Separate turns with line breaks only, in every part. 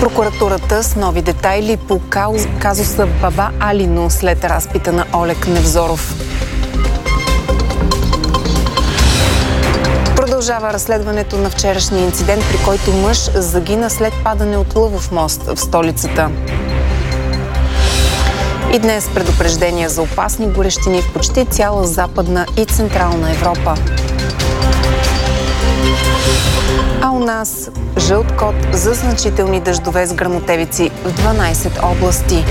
Прокуратурата с нови детайли по казуса Баба Алино след разпита на Олег Невзоров. Продължава разследването на вчерашния инцидент, при който мъж загина след падане от Лъвов мост в столицата. И днес предупреждения за опасни горещини в почти цяла Западна и Централна Европа. А у нас жълт код за значителни дъждове с гръмотевици в 12 области.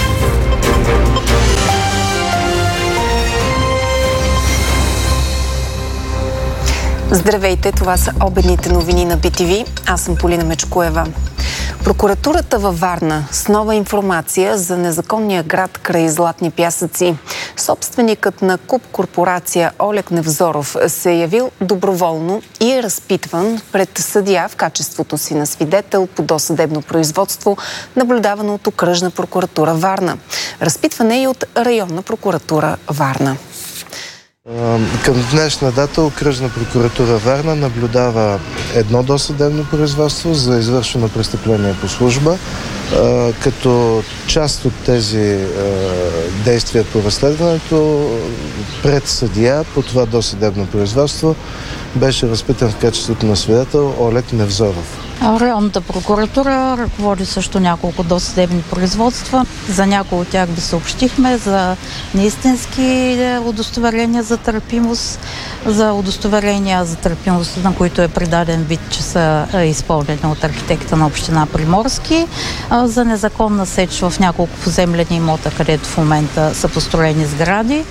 Здравейте, това са обедните новини на BTV. Аз съм Полина Мечкоева. Прокуратурата във Варна с нова информация за незаконния град край Златни пясъци. Собственикът на КУП корпорация Олег Невзоров се е явил доброволно и е разпитван пред съдия в качеството си на свидетел по досъдебно производство, наблюдавано от Окръжна прокуратура Варна. Разпитване и от Районна прокуратура Варна.
Към днешна дата Окръжна прокуратура Варна наблюдава едно досъдебно производство за извършено престъпление по служба, като част от тези действия по разследването пред съдия по това досъдебно производство беше разпитан в качеството на свидетел Олег Невзоров.
Районната прокуратура ръководи също няколко досъдебни производства. За някои от тях ви съобщихме за неистински удостоверения за търпимост, за удостоверения за търпимост, на които е придаден вид, че са изпълнени от архитекта на община Приморски, за незаконна сеч в няколко поземлени имота, където в момента са построени сгради.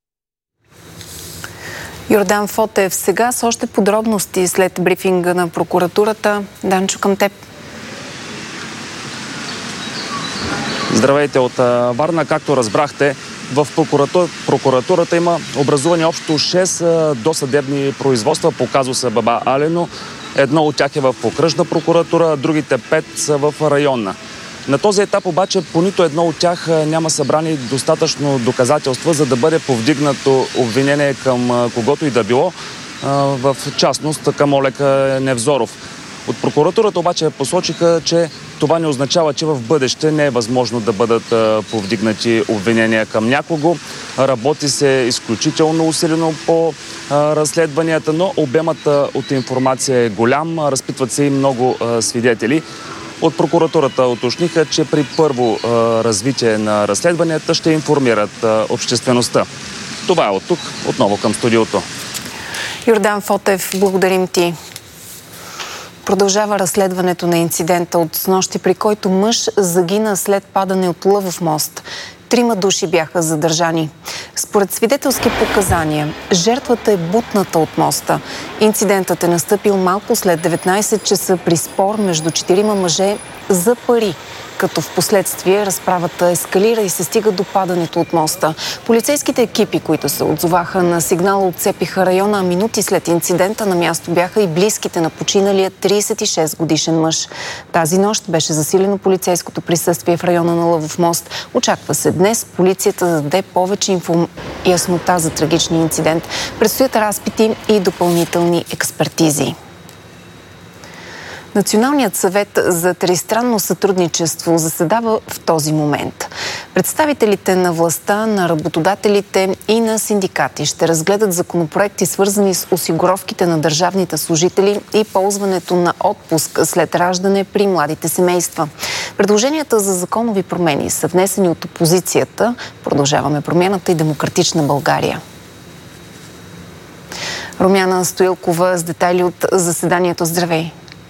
Йордан Фотев, сега с още подробности след брифинга на прокуратурата. Данчо, към теб.
Здравейте от Варна. Както разбрахте, в прокуратурата има образувани общо 6 досъдебни производства по казуса Баба Алино. Едно от тях е в Окръжна прокуратура, другите 5 са в Районна. На този етап обаче по нито едно от тях няма събрани достатъчно доказателства, за да бъде повдигнато обвинение към когото и да било, в частност към Олег Невзоров. От прокуратурата обаче посочиха, че това не означава, че в бъдеще не е възможно да бъдат повдигнати обвинения към някого. Работи се изключително усилено по разследванията, но обемът от информация е голям. Разпитват се и много свидетели. От прокуратурата уточниха, че при първо развитие на разследванията ще информират обществеността. Това е от тук, отново към студиото.
Йордан Фотев, благодарим ти. Продължава разследването на инцидента от снощи, при който мъж загина след падане от Лъвов мост. 3 души бяха задържани. Според свидетелски показания, жертвата е бутната от моста. Инцидентът е настъпил малко след 19 часа при спор между 4 мъже за пари, като в последствие разправата ескалира и се стига до падането от моста. Полицейските екипи, които се отзоваха на сигнала, отцепиха района, а минути след инцидента на място бяха и близките на починалия 36 годишен мъж. Тази нощ беше засилено полицейското присъствие в района на Лъвов мост. Очаква се днес полицията да даде повече яснота за трагичния инцидент. Предстоят разпити и допълнителни експертизи. Националният съвет за тристранно сътрудничество заседава в този момент. Представителите на властта, на работодателите и на синдикати ще разгледат законопроекти, свързани с осигуровките на държавните служители и ползването на отпуск след раждане при младите семейства. Предложенията за законови промени са внесени от опозицията, Продължаваме промяната и Демократична България. Румяна Стоилкова с детайли от заседанието. Здравей!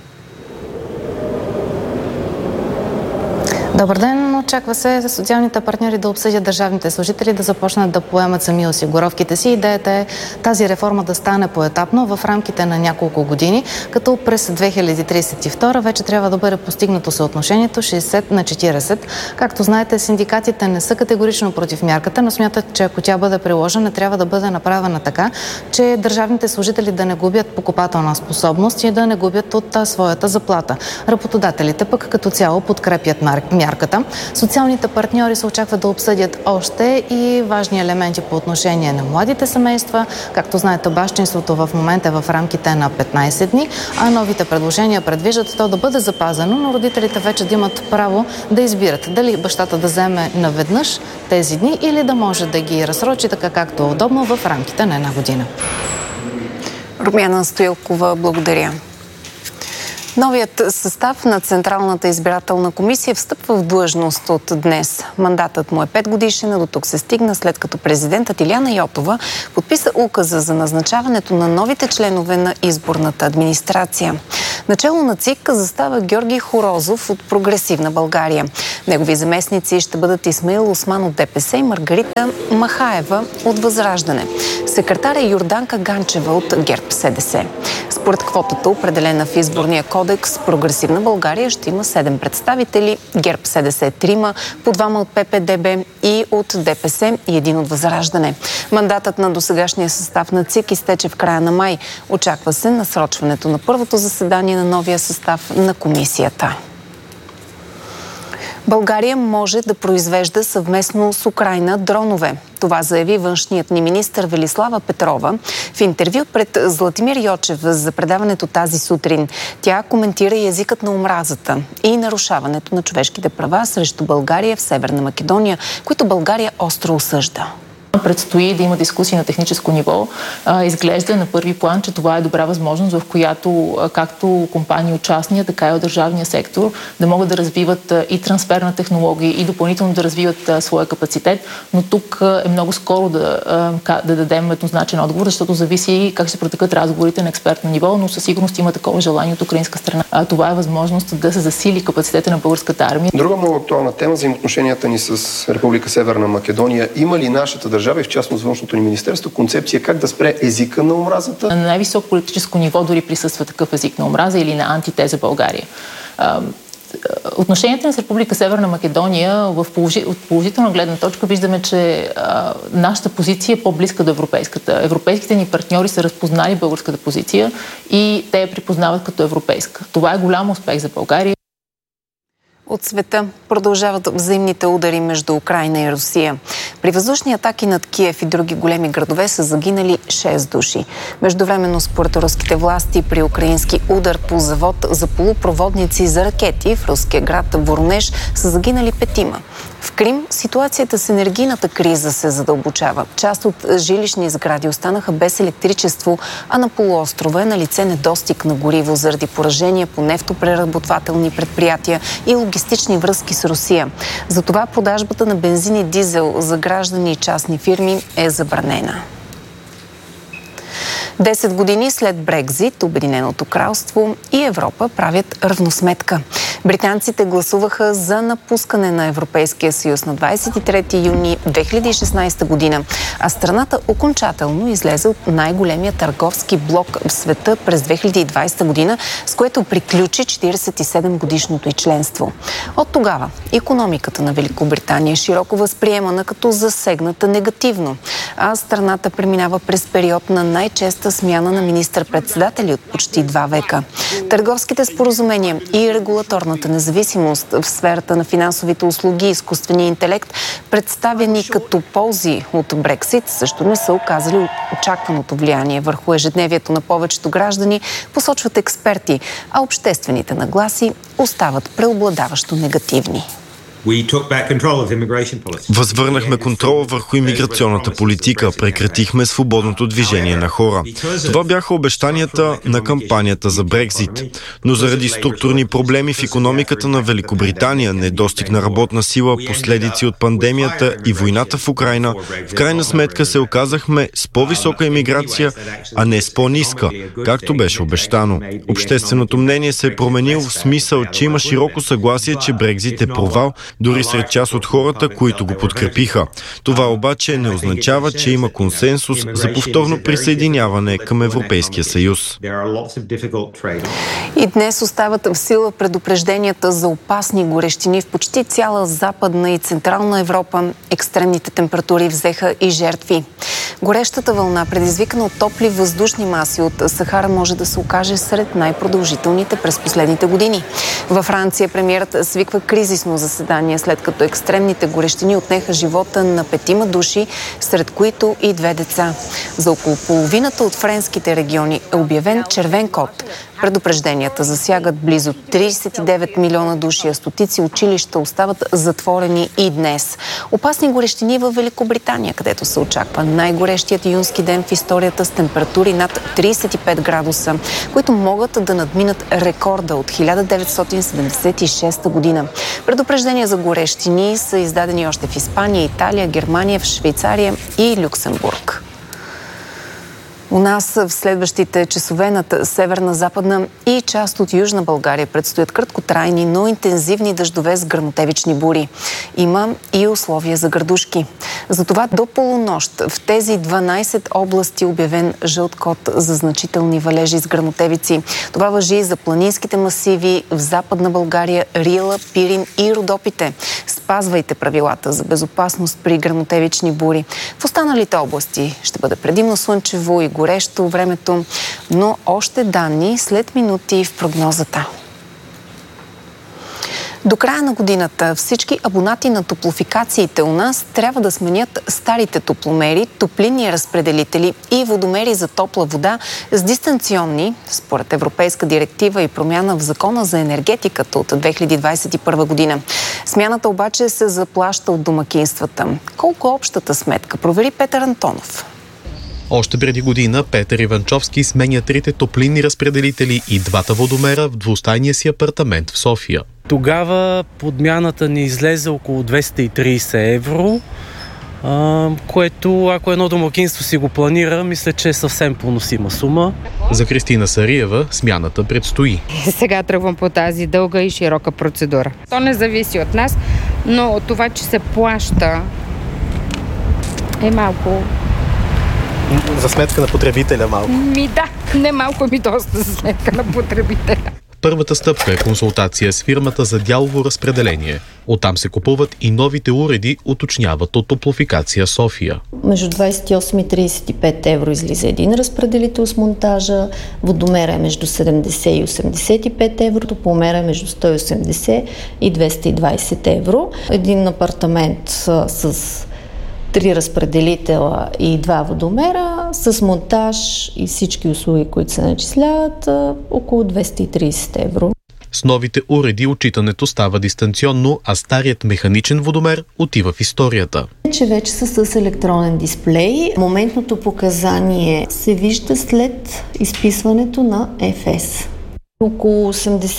Добър ден! Очаква се социалните партньори да обсъдят държавните служители да започнат да поемат сами осигуровките си. Идеята е тази реформа да стане поетапно в рамките на няколко години, като през 2032 вече трябва да бъде постигнато съотношението 60/40. Както знаете, синдикатите не са категорично против мярката, но смятат, че ако тя бъде приложена, трябва да бъде направена така, че държавните служители да не губят покупателна способност и да не губят от своята заплата. Работодателите пък като цяло подкрепят мярката. Социалните партньори се очаква да обсъдят още и важни елементи по отношение на младите семейства. Както знаете, бащинството в момента е в рамките на 15 дни, а новите предложения предвиждат то да бъде запазено, но родителите вече да имат право да избират дали бащата да вземе наведнъж тези дни или да може да ги разсрочи така както е удобно в рамките на една година.
Румяна Стоилкова, благодаря. Новият състав на Централната избирателна комисия встъпва в длъжност от днес. Мандатът му е 5 годишен, а до тук се стигна след като президентът Илияна Йотова подписа указа за назначаването на новите членове на изборната администрация. Начело на ЦИК застава Георги Хорозов от Прогресивна България. Негови заместници ще бъдат Исмаил Осман от ДПС и Маргарита Махаева от Възраждане. Секретар е Йорданка Ганчева от ГЕРБ-СДС. Според квотата, определена в изборния кодекс, Прогресивна България ще има 7 представители, ГЕРБ-СДС 3, по 2 от ППДБ и от ДПС и 1 от Възраждане. Мандатът на досегашния състав на ЦИК изтече в края на май. Очаква се насрочването на първото заседание на новия състав на комисията. България може да произвежда съвместно с Украйна дронове. Това заяви външният ни министър Велислава Петрова в интервю пред Златимир Йочев за предаването тази сутрин. Тя коментира и езикът на омразата и нарушаването на човешките права срещу България в Северна Македония, които България остро осъжда.
Предстои да има дискусии на техническо ниво. Изглежда на първи план, че това е добра възможност, в която както компании от частния, така и от държавния сектор да могат да развиват и трансфер на технологии и допълнително да развиват своя капацитет. Но тук е много скоро да дадем еднозначен отговор, защото зависи как ще протекат разговорите на експертно ниво, но със сигурност има такова желание от украинска страна. Това е възможност да се засили капацитета на българската армия.
Друга много актуална тема за отношенията ни с Република Северна Македония. Има ли нашата държава и в частност външното ни министерство концепция как да спре езика на омразата?
На най-високо политическо ниво дори присъства такъв език на омраза или на антитеза България. Отношенията ни с Република Северна Македония от положителна гледна точка виждаме, че нашата позиция е по-близка до европейската. Европейските ни партньори са разпознали българската позиция и те я припознават като европейска. Това е голям успех за България.
От света продължават взаимните удари между Украйна и Русия. При въздушни атаки над Киев и други големи градове са загинали 6 души. Междувременно, според руските власти, при украински удар по завод за полупроводници за ракети в руския град Воронеж са загинали 5. В Крим ситуацията с енергийната криза се задълбочава. Част от жилищни сгради останаха без електричество, а на полуострова е налице недостиг на гориво заради поражения по нефтопреработвателни предприятия и логистични връзки с Русия. Затова продажбата на бензин и дизел за граждани и частни фирми е забранена. 10 години след Брекзит, Обединеното кралство и Европа правят равносметка. Британците гласуваха за напускане на Европейския съюз на 23 юни 2016 година, а страната окончателно излезе от най-големия търговски блок в света през 2020 година, с което приключи 47-годишното й членство. От тогава икономиката на Великобритания е широко възприемана като засегната негативно, а страната преминава през период на най-честа смяна на министър-председатели от почти 2 века. Търговските споразумения и регулаторната независимост в сферата на финансовите услуги и изкуствения интелект, представени като ползи от Брексит, също не са оказали очакваното влияние върху ежедневието на повечето граждани, посочват експерти, а обществените нагласи остават преобладаващо негативни.
Възвърнахме контрола върху имиграционната политика, прекратихме свободното движение на хора. Това бяха обещанията на кампанията за Брекзит. Но заради структурни проблеми в икономиката на Великобритания, недостиг на работна сила, последици от пандемията и войната в Украйна, в крайна сметка се оказахме с по-висока имиграция, а не с по-ниска, както беше обещано. Общественото мнение се е променило в смисъл, че има широко съгласие, че Брекзит е провал, дори сред част от хората, които го подкрепиха. Това обаче не означава, че има консенсус за повторно присъединяване към Европейския съюз.
И днес остават в сила предупрежденията за опасни горещини в почти цяла Западна и Централна Европа. Екстремните температури взеха и жертви. Горещата вълна, предизвикана от топли въздушни маси от Сахара, може да се окаже сред най-продължителните през последните години. Във Франция премиерът свиква кризисно заседание, след като екстремните горещини отнеха живота на 5 души, сред които и 2 деца. За около половината от френските региони е обявен червен код. Предупрежденията засягат близо 39 милиона души, а стотици училища остават затворени и днес. Опасни горещини във Великобритания, където се очаква най-горещият юнски ден в историята с температури над 35 градуса, които могат да надминат рекорда от 1976 година. Предупреждения за горещини са издадени още в Испания, Италия, Германия, в Швейцария и Люксембург. У нас в следващите часове над северна, западна и част от Южна България предстоят краткотрайни, но интензивни дъждове с гръмотевични бури. Има и условия за градушки. Затова до полунощ в тези 12 области обявен жълт код за значителни валежи с гръмотевици. Това важи и за планинските масиви в Западна България, Рила, Пирин и Родопите. Спазвайте правилата за безопасност при гръмотевични бури. В останалите области ще бъде предимно слънчево и горещо времето, но още данни след минути в прогнозата. До края на годината всички абонати на топлофикациите у нас трябва да сменят старите топломери, топлинни разпределители и водомери за топла вода с дистанционни, според Европейска директива и промяна в Закона за енергетиката от 2021 година. Смяната обаче се заплаща от домакинствата. Колко общата сметка? Провери Петър Антонов.
Още преди година Петър Иванчовски сменя 3 топлинни разпределители и 2 водомера в двустайния си апартамент в София.
Тогава подмяната ни излезе около 230 евро, което ако едно домакинство си го планира, мисля, че е съвсем поносима сума.
За Кристина Сариева смяната предстои.
Сега тръгвам по тази дълга и широка процедура. То не зависи от нас, но от това, че се плаща, е малко...
За сметка на потребителя малко?
Да, не малко, доста за сметка на потребителя.
Първата стъпка е консултация с фирмата за дялово разпределение. Оттам се купуват и новите уреди, уточняват от Топлофикация София.
Между 28 и 35 евро излиза един разпределител с монтажа, водомера е между 70 и 85 евро, топломера е между 180 и 220 евро. Един апартамент с 3 разпределителя и 2 водомера с монтаж и всички услуги, които се начисляват, около 230 евро.
С новите уреди отчитането става дистанционно, а старият механичен водомер отива в историята.
Вече са с електронен дисплей. Моментното показание се вижда след изписването на ФС. Около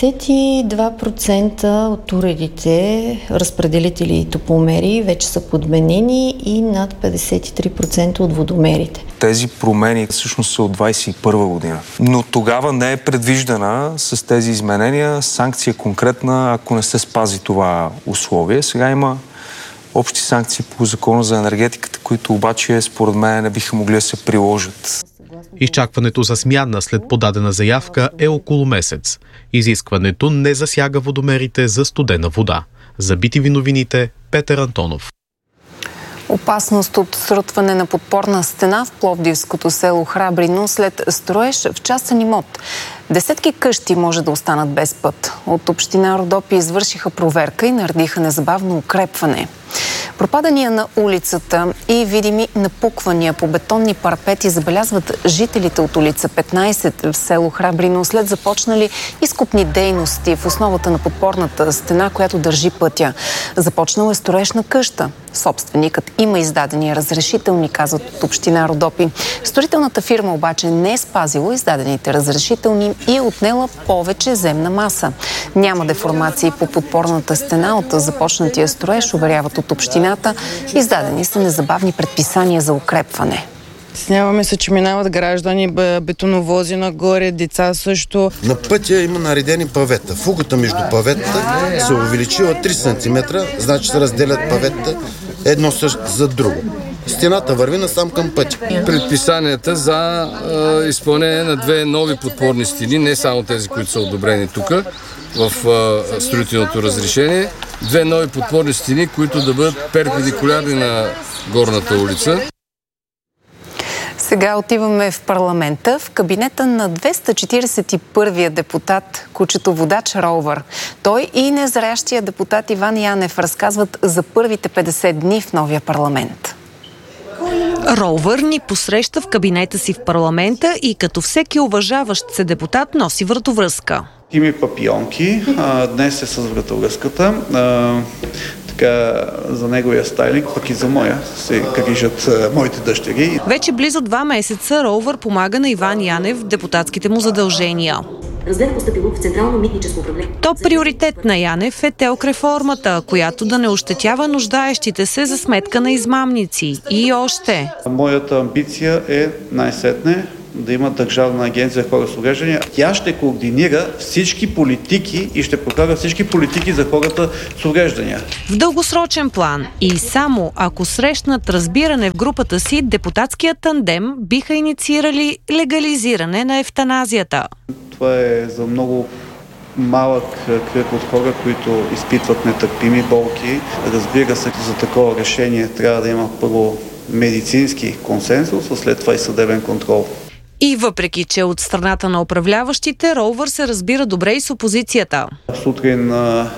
82% от уредите, разпределители и топломери вече са подменени и над 53% от водомерите.
Тези промени всъщност са от 2021 година. Но тогава не е предвиждана с тези изменения санкция конкретна, ако не се спази това условие. Сега има общи санкции по Закона за енергетиката, които обаче според мен не биха могли да се приложат.
Изчакването за смяна след подадена заявка е около месец. Изискването не засяга водомерите за студена вода. За BTV новините, Петър Антонов.
Опасност от срутване на подпорна стена в пловдивското село Храбрино след строеж в частен имот. Десетки къщи може да останат без път. От община Родопи извършиха проверка и наредиха незабавно укрепване. Пропадания на улицата и видими напуквания по бетонни парапети забелязват жителите от улица 15 в село Храбрино след започнали изкопни дейности в основата на подпорната стена, която държи пътя. Започнал е строеж на къща. Собственикът има издадени разрешителни, казват от община Родопи. Строителната фирма обаче не е спазила издадените разрешителни и е отнела повече земна маса. Няма деформации по подпорната стена от започнатия строеж, уверяват от общината. Издадени са незабавни предписания за укрепване.
Сняваме се, че минават граждани, бетоновози нагоре, деца също.
На пътя има наредени павета. Фугата между паветата се увеличила 3 см, значи се разделят паветата едно за друго. Стената върви насам към пътя.
Предписанията за изпълнение на 2 нови подпорни стени, не само тези, които са одобрени тук в строителното разрешение, 2 нови подпорни стени, които да бъдат перпендикулярни на горната улица.
Сега отиваме в парламента, в кабинета на 241-я депутат, кучето водач Ровър. Той и незрящия депутат Иван Янев разказват за първите 50 дни в новия парламент.
Ровър ни посреща в кабинета си в парламента и като всеки уважаващ се депутат носи вратовръзка.
Има папионки, днес е с вратовръзката. Така, за неговия стайлинг, пък и за моя се грижат моите дъщери.
Вече близо 2 месеца Ровър помага на Иван Янев в депутатските му задължения.
Разгледа постъпило в Централно митническо управление.
Топ приоритет на Янев е ТЕЛК реформата, която да не ощетява нуждаещите се за сметка на измамници. И още.
Моята амбиция е най-сетне да има Държавна агенция за хора с увреждания. Тя ще координира всички политики и ще прокара всички политики за хората с увреждания.
В дългосрочен план и само ако срещнат разбиране в групата си, депутатският тандем биха инициирали легализиране на евтаназията.
Това е за много малък кръг от хора, които изпитват нетърпими болки. Разбира се, за такова решение трябва да има първо медицински консенсус, а след това и съдебен контрол.
И въпреки, че от страната на управляващите, Ровър се разбира добре и с опозицията.
Сутрин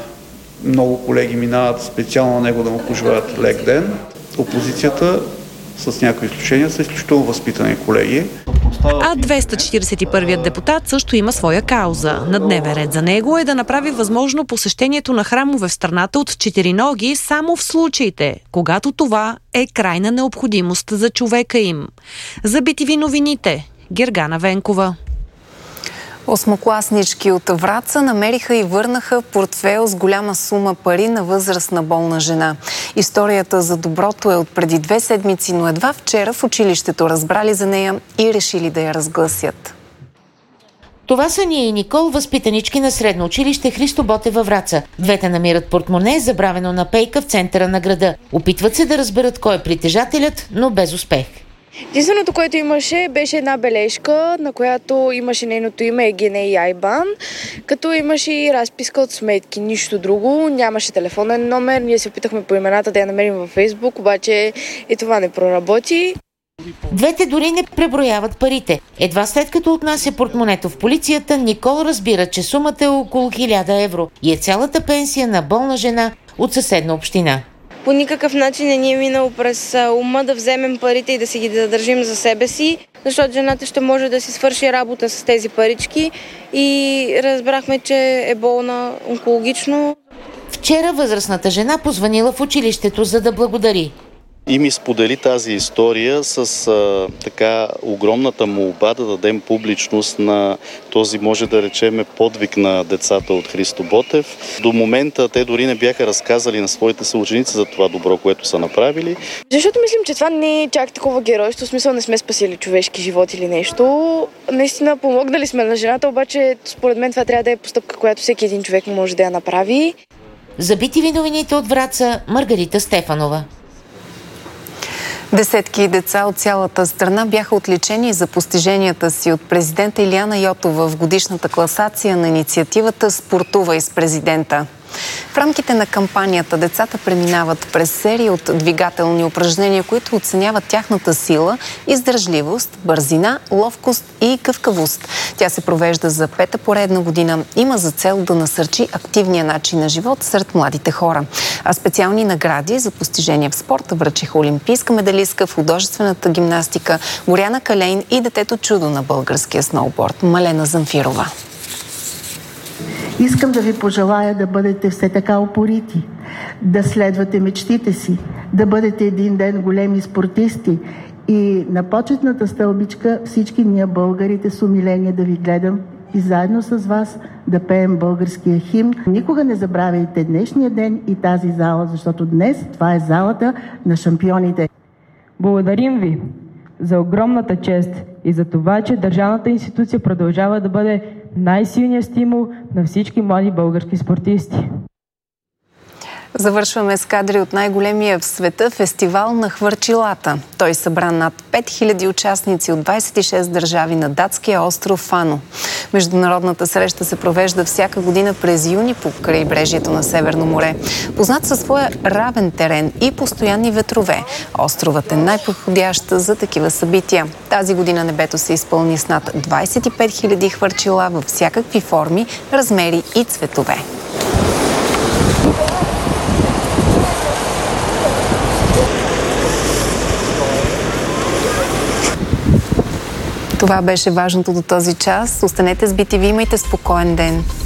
много колеги минават специално на него да му пожелаят лек ден. Опозицията, с някои изключения, са изключително възпитани колеги.
А 241-ят депутат също има своя кауза. На дневен ред за него е да направи възможно посещението на храмове в страната от четириноги само в случаите, когато това е крайна необходимост за човека им. За BTV новините, Гергана Венкова.
Осмокласнички от Враца намериха и върнаха портфейл с голяма сума пари на възрастна болна жена. Историята за доброто е от преди 2 седмици, но едва вчера в училището разбрали за нея и решили да я разгласят.
Това са Ния и Никол, възпитанички на средно училище Христо Ботев във Враца. Двете намират портмоне, забравено на пейка в центъра на града. Опитват се да разберат кой е притежателят, но без успех.
Единственото, което имаше, беше една бележка, на която имаше нейното име ЕГН и Айбан, като имаше и разписка от сметки, нищо друго, нямаше телефонен номер, ние се опитахме по имената да я намерим във Фейсбук, обаче и това не проработи.
Двете дори не преброяват парите. Едва след като отнася портмонето в полицията, Никол разбира, че сумата е около 1000 евро и е цялата пенсия на болна жена от съседна община.
По никакъв начин не ни е минало през ума да вземем парите и да си ги задържим за себе си, защото жената ще може да си свърши работа с тези парички и разбрахме, че е болна онкологично.
Вчера възрастната жена позванила в училището, за да благодари.
И ми сподели тази история с така огромната молба да дадем публичност на този, може да речеме, подвиг на децата от Христо Ботев. До момента те дори не бяха разказали на своите съученици за това добро, което са направили.
Защото мислим, че това не е чак такова геройство, в смисъл не сме спасили човешки живот или нещо. Наистина помогнали сме на жената, обаче според мен това трябва да е постъпка, която всеки един човек може да я направи.
За BTV новините от Враца, Маргарита Стефанова.
Десетки деца от цялата страна бяха отличени за постиженията си от президента Илияна Йотова в годишната класация на инициативата "Спортувай с президента". В рамките на кампанията децата преминават през серия от двигателни упражнения, които оценяват тяхната сила, издържливост, бързина, ловкост и гъвкавост. Тя се провежда за 5-та поредна година. Има за цел да насърчи активния начин на живот сред младите хора. А специални награди за постижения в спорта връчиха олимпийска медалистка в художествената гимнастика Боряна Калейн и детето чудо на българския сноуборд Малена Замфирова.
Искам да ви пожелая да бъдете все така упорити, да следвате мечтите си, да бъдете един ден големи спортисти и на почетната стълбичка всички ние българите с умиление да ви гледам и заедно с вас да пеем българския химн. Никога не забравяйте днешния ден и тази зала, защото днес това е залата на шампионите.
Благодарим ви за огромната чест и за това, че държавната институция продължава да бъде най-силният стимул на всички млади български спортисти.
Завършваме с кадри от най-големия в света фестивал на хвърчилата. Той събра над 5000 участници от 26 държави на датския остров Фано. Международната среща се провежда всяка година през юни по крайбрежието на Северно море. Познат със своя равен терен и постоянни ветрове, островът е най-подходящ за такива събития. Тази година небето се изпълни с над 25 000 хвърчила във всякакви форми, размери и цветове. Това беше важното до този час. Останете с BTV, имайте спокоен ден.